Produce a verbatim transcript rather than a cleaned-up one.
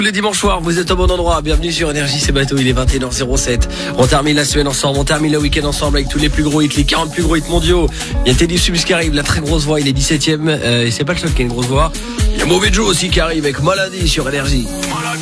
Les dimanches soirs, vous êtes au bon endroit. Bienvenue sur Énergie, c'est bateau, il est vingt et une heures zéro sept. On termine la semaine ensemble, on termine le week-end ensemble avec tous les plus gros hits, les quarante plus gros hits mondiaux. Il y a Teddy Subs qui arrive, la très grosse voix, il est dix-septième. Euh, et c'est pas le seul qui a une grosse voix. Il y a Mauvais Joe aussi qui arrive avec Maladie sur Énergie.